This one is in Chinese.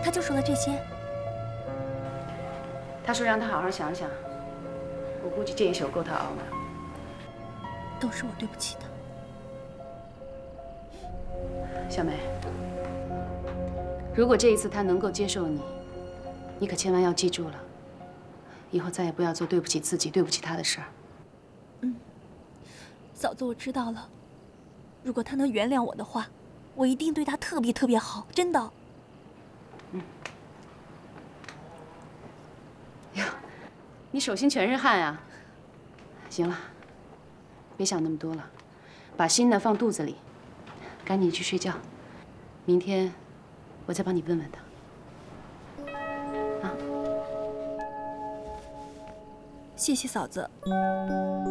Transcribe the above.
他就说了这些。 他说让他好好想想，我估计这一宿够他熬了。 都是我对不起他。 小梅，如果这一次他能够接受你，你可千万要记住了，以后再也不要做对不起自己、对不起他的事儿。 嫂子，我知道了。如果他能原谅我的话，我一定对他特别特别好，真的。 哟，你手心全是汗啊！行了，别想那么多了，把心呢放肚子里，赶紧去睡觉。明天我再帮你问问他。 谢谢嫂子。